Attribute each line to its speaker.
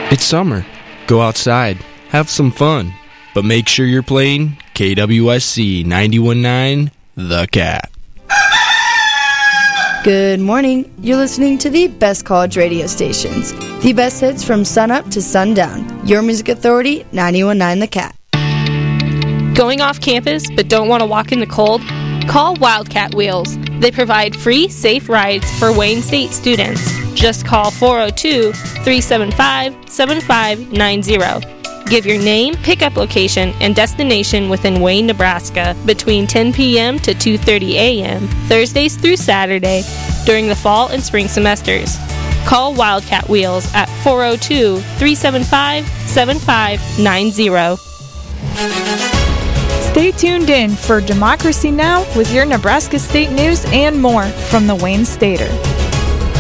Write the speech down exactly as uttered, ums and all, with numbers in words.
Speaker 1: It's summer. Go outside. Have some fun. But make sure you're playing K W S C ninety-one point nine, The Cat.
Speaker 2: Good morning. You're listening to the best college radio stations. The best hits from sunup to sundown. Your Music Authority, ninety-one point nine The Cat.
Speaker 3: Going off campus but don't want to walk in the cold? Call Wildcat Wheels. They provide free, safe rides for Wayne State students. Just call four oh two, three seven five, seven five nine zero. Give your name, pickup location, and destination within Wayne, Nebraska between ten p.m. to two thirty a.m. Thursdays through Saturday during the fall and spring semesters. Call Wildcat Wheels at four oh two, three seven five, seven five nine zero.
Speaker 4: Stay tuned in for Democracy Now! With your Nebraska State news and more from the Wayne Stater.